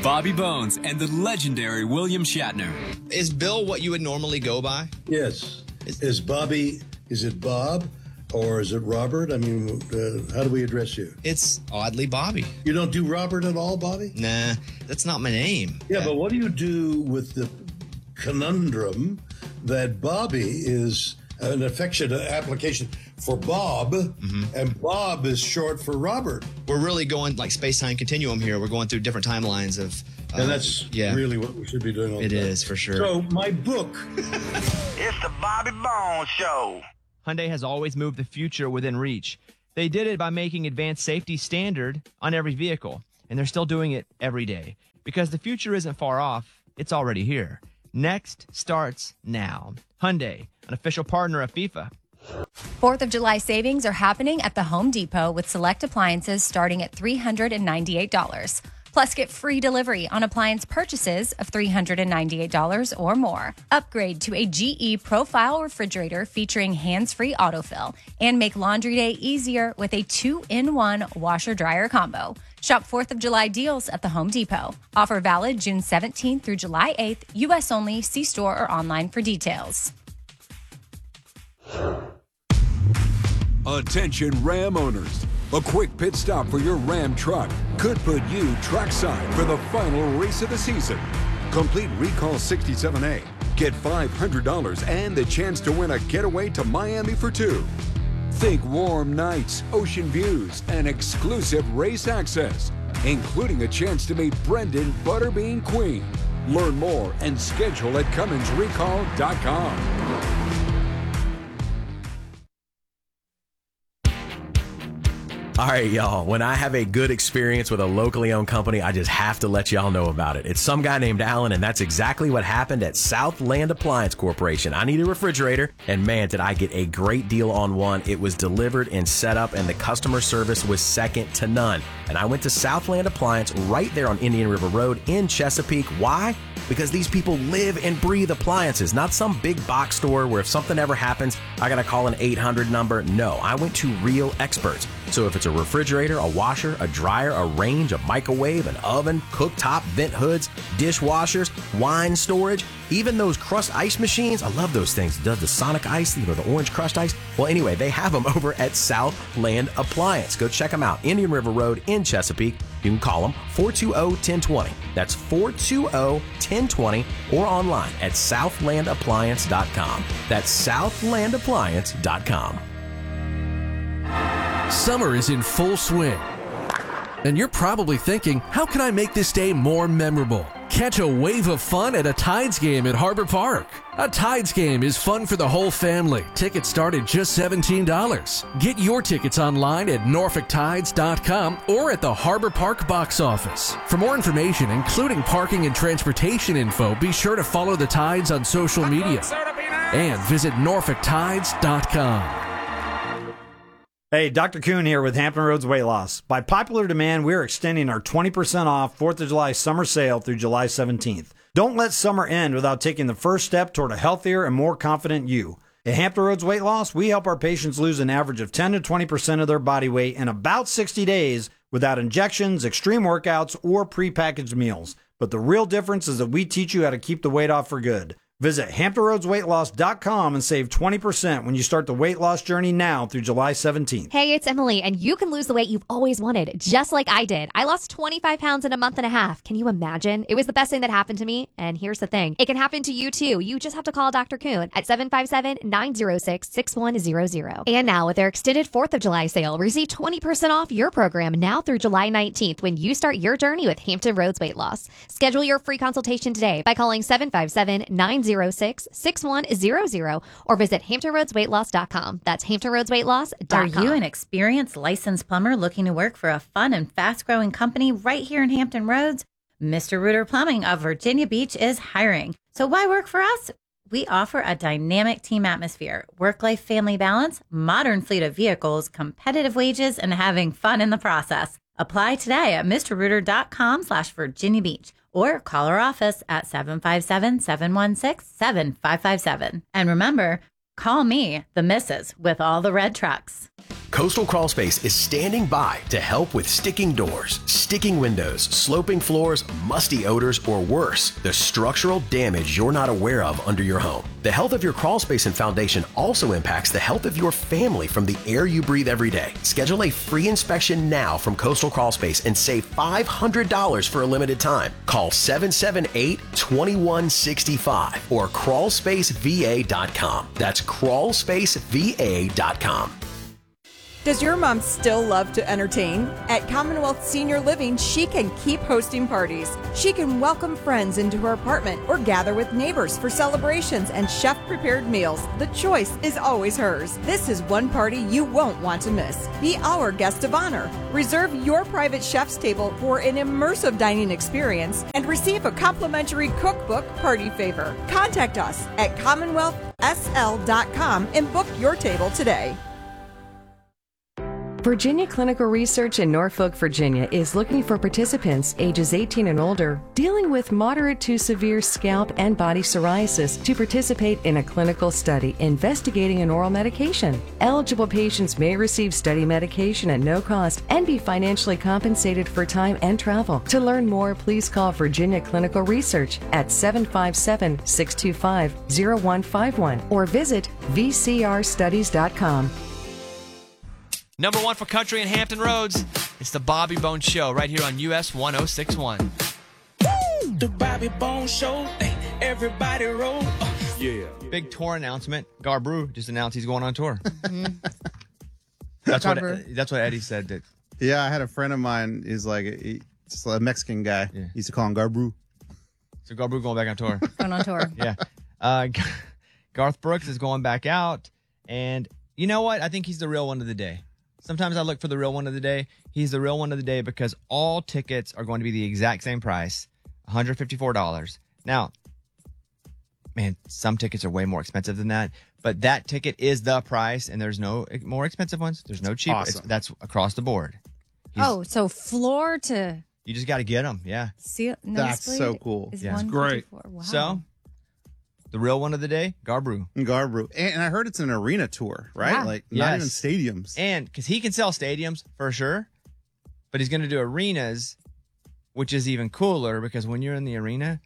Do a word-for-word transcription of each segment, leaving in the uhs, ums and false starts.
Bobby Bones and the legendary William Shatner. Is Bill what you would normally go by? Yes. Is, is Bobby, is it Bob or is it Robert? I mean, uh, how do we address you? It's oddly Bobby. You don't do Robert at all, Bobby? Nah, that's not my name. Yeah, but what do you do with the conundrum that Bobby is an affectionate application for Bob, mm-hmm. and Bob is short for Robert? We're really going like space-time continuum here. We're going through different timelines of... Uh, and that's yeah. really what we should be doing all It the time. is, for sure. So, my book... It's the Bobby Bones Show. Hyundai has always moved the future within reach. They did it by making advanced safety standard on every vehicle, and they're still doing it every day. Because the future isn't far off, it's already here. Next starts now. Hyundai, an official partner of FIFA. Fourth of July savings are happening at the Home Depot with select appliances starting at three hundred ninety-eight dollars. Plus, get free delivery on appliance purchases of three hundred ninety-eight dollars or more. Upgrade to a G E Profile refrigerator featuring hands-free autofill. And make laundry day easier with a two-in-one washer-dryer combo. Shop fourth of July deals at the Home Depot. Offer valid June seventeenth through July eighth. U S only. See store or online for details. Attention Ram owners. A quick pit stop for your Ram truck could put you trackside for the final race of the season. Complete Recall sixty-seven A. Get five hundred dollars and the chance to win a getaway to Miami for two. Think warm nights, ocean views, and exclusive race access, including a chance to meet Brendan Butterbean Queen. Learn more and schedule at Cummins Recall dot com. All right, y'all, when I have a good experience with a locally owned company, I just have to let y'all know about it. It's some guy named Alan, and that's exactly what happened at Southland Appliance Corporation. I need a refrigerator, and man, did I get a great deal on one. It was delivered and set up, and the customer service was second to none. And I went to Southland Appliance right there on Indian River Road in Chesapeake. Why? Because these people live and breathe appliances, not some big box store where if something ever happens, I got to call an eight hundred number. No, I went to real experts. So if it's a refrigerator, a washer, a dryer, a range, a microwave, an oven, cooktop, vent hoods, dishwashers, wine storage, even those crust ice machines, I love those things. Does the Sonic Ice, you know, the orange crushed ice? Well, anyway, they have them over at Southland Appliance. Go check them out. Indian River Road in Chesapeake. You can call them four two zero, one zero two zero. That's four two zero, one zero two zero or online at southland appliance dot com. That's southland appliance dot com. Summer is in full swing, and you're probably thinking, how can I make this day more memorable? Catch a wave of fun at a Tides game at Harbor Park. A Tides game is fun for the whole family. Tickets start at just seventeen dollars. Get your tickets online at norfolk tides dot com or at the Harbor Park box office. For more information, including parking and transportation info, be sure to follow the Tides on social media and visit norfolk tides dot com. Hey, Doctor Kuhn here with Hampton Roads Weight Loss. By popular demand, we're extending our twenty percent off fourth of July summer sale through July seventeenth. Don't let summer end without taking the first step toward a healthier and more confident you. At Hampton Roads Weight Loss, we help our patients lose an average of ten to twenty percent of their body weight in about sixty days without injections, extreme workouts, or prepackaged meals. But the real difference is that we teach you how to keep the weight off for good. Visit hampton roads weight loss dot com and save twenty percent when you start the weight loss journey now through July seventeenth. Hey, it's Emily, and you can lose the weight you've always wanted, just like I did. I lost twenty-five pounds in a month and a half. Can you imagine? It was the best thing that happened to me, and here's the thing. It can happen to you, too. You just have to call Doctor Kuhn at seven five seven, nine zero six, six one zero zero. And now, with their extended fourth of July sale, receive twenty percent off your program now through July nineteenth when you start your journey with Hampton Roads Weight Loss. Schedule your free consultation today by calling seven five seven, nine zero six, six one zero zero or visit hampton roads weight loss dot com. That's hampton roads weight loss dot com. Are you an experienced licensed plumber looking to work for a fun and fast-growing company right here in Hampton Roads? Mister Rooter Plumbing of Virginia Beach is hiring. So why work for us? We offer a dynamic team atmosphere, work-life family balance, modern fleet of vehicles, competitive wages, and having fun in the process. Apply today at mister rooter dot com slash Virginia Beach. Or call our office at seven five seven, seven one six, seven five five seven. And remember, call me, the missus, with all the red trucks. Coastal Crawl Space is standing by to help with sticking doors, sticking windows, sloping floors, musty odors, or worse, the structural damage you're not aware of under your home. The health of your crawl space and foundation also impacts the health of your family from the air you breathe every day. Schedule a free inspection now from Coastal Crawl Space and save five hundred dollars for a limited time. Call seven seven eight, two one six five or crawl space v a dot com. That's crawl space v a dot com. Does your mom still love to entertain? At Commonwealth Senior Living, she can keep hosting parties. She can welcome friends into her apartment or gather with neighbors for celebrations and chef-prepared meals. The choice is always hers. This is one party you won't want to miss. Be our guest of honor. Reserve your private chef's table for an immersive dining experience and receive a complimentary cookbook party favor. Contact us at commonwealth s l dot com and book your table today. Virginia Clinical Research in Norfolk, Virginia is looking for participants ages eighteen and older dealing with moderate to severe scalp and body psoriasis to participate in a clinical study investigating an oral medication. Eligible patients may receive study medication at no cost and be financially compensated for time and travel. To learn more, please call Virginia Clinical Research at seven five seven, six two five, zero one five one or visit v c r studies dot com. Number one for country and Hampton Roads. It's the Bobby Bones Show right here on U S one oh six point one. The Bobby Bones Show. Everybody roll. Oh, yeah. Big tour announcement. Garbrew just announced he's going on tour. That's what that's what Eddie said. That Yeah, I had a friend of mine. He's like he, just a Mexican guy. Yeah. He used to call him Garbrew. So Garbrew going back on tour. Going on tour. Yeah. Uh, Garth Brooks is going back out. And you know what? I think he's the real one of the day. Sometimes I look for the real one of the day. He's the real one of the day because all tickets are going to be the exact same price, one hundred fifty-four dollars. Now, man, some tickets are way more expensive than that, but that ticket is the price, and there's no more expensive ones. There's no cheap. Awesome. It's, that's across the board. He's, oh, so floor to... You just got to get them, yeah. See, that's so cool. Yeah, it's great. Wow. So, the real one of the day, Garbrew. Garbrew. And, and I heard it's an arena tour, right? Yeah. Like, not Yes. even stadiums. And because he can sell stadiums for sure, but he's going to do arenas, which is even cooler because when you're in the arena,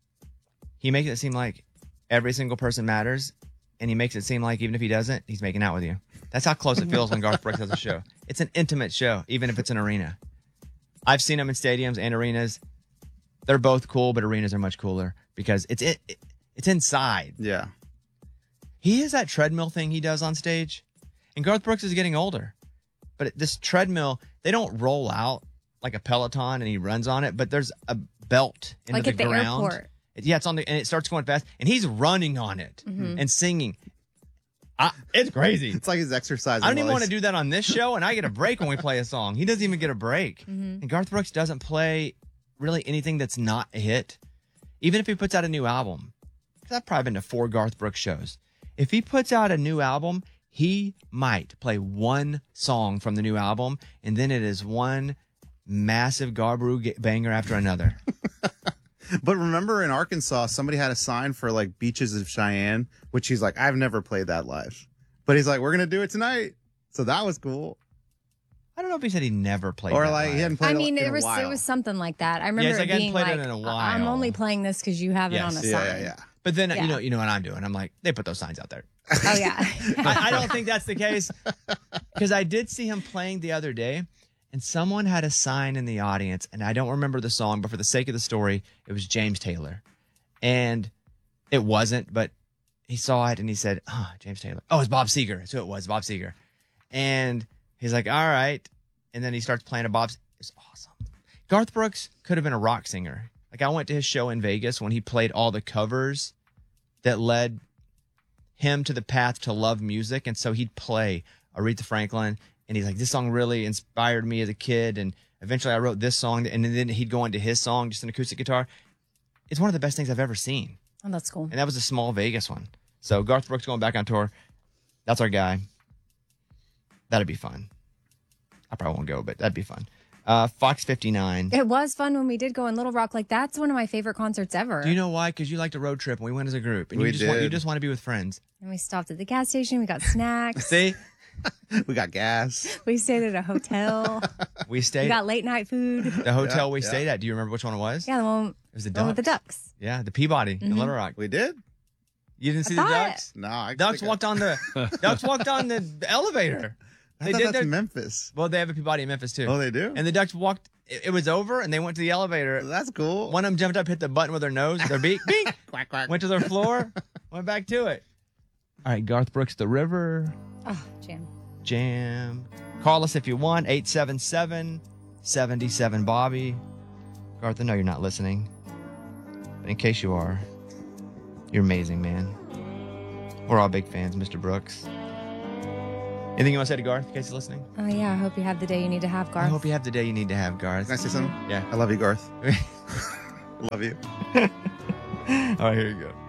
he makes it seem like every single person matters, and he makes it seem like even if he doesn't, he's making out with you. That's how close it feels when Garth Brooks has a show. It's an intimate show, even if it's an arena. I've seen him in stadiums and arenas. They're both cool, but arenas are much cooler because it's it, it it's inside. Yeah. He has that treadmill thing he does on stage, and Garth Brooks is getting older. But this treadmill, they don't roll out like a Peloton and he runs on it, but there's a belt into Like the at the ground. airport. Yeah, it's on the and it starts going fast, and he's running on it Mhm. and singing. I, it's crazy. It's like his exercise. I don't even want to do that on this show, and I get a break when we play a song. He doesn't even get a break. Mhm. And Garth Brooks doesn't play really anything that's not a hit, even if he puts out a new album. Because I've probably been to four Garth Brooks shows. If he puts out a new album, he might play one song from the new album, and then it is one massive Garbrew banger after another. But remember in Arkansas, somebody had a sign for like Beaches of Cheyenne, which he's like, I've never played that live. But he's like, we're going to do it tonight. So that was cool. I don't know if he said he never played Or that like live. he hadn't played I it mean, in it a was while. it was something like that. I remember it's like it I being hadn't played like, it in a "I- I'm while." only playing this because you have it on a Yes. sign. Yeah, yeah, yeah. But then Yeah. you know you know what I'm doing. I'm like, they put those signs out there. Oh yeah. I, I don't think that's the case because I did see him playing the other day, and someone had a sign in the audience, and I don't remember the song, but for the sake of the story, it was James Taylor, and it wasn't, but he saw it and he said, "Oh, James Taylor. Oh, it's Bob Seger. That's who it was, Bob Seger." And he's like, "All right," and then he starts playing a Bob. It's awesome. Garth Brooks could have been a rock singer. Like I went to his show in Vegas when he played all the covers that led him to the path to love music. And so he'd play Aretha Franklin, and he's like, this song really inspired me as a kid. And eventually I wrote this song, and then he'd go into his song, just an acoustic guitar. It's one of the best things I've ever seen. Oh, that's cool. And that was a small Vegas one. So Garth Brooks going back on tour. That's our guy. That'd be fun. I probably won't go, but that'd be fun. Uh, Fox fifty-nine. It was fun when we did go in Little Rock. Like that's one of my favorite concerts ever. Do you know why? Because you liked a road trip, and we went as a group. And We you just Want, you did. just want to be with friends. And we stopped at the gas station. We got snacks. See? We got gas. We stayed at a hotel. We stayed We got late night food. the hotel Yeah, we yeah. stayed at. Do you remember which one it was? Yeah, the one, It was the the one with the Ducks. ducks. Yeah, the Peabody in Mhm. Little Rock. We did? You didn't I see the thought- Ducks? No, I Ducks think I- walked on the Ducks walked on the elevator. I thought that's Memphis. Well, they have a Peabody in Memphis too. Oh, they do? And the Ducks walked. It, it was over, and they went to the elevator. That's cool. One of them jumped up, hit the button with their nose, their beak, beak. Quack, quack. Went to their floor, went back to it. All right, Garth Brooks, The River, Oh, jam. Jam. Call us if you want, eight seven seven, seven seven, Bobby. Garth, I know you're not listening, but in case you are, you're amazing, man. We're all big fans, Mister Brooks. Anything you want to say to Garth in case he's listening? Oh, yeah. I hope you have the day you need to have, I Garth. hope you have the day you need to have, Garth. Can I say something? Yeah. I love you, Garth. Love you. All right, here you go.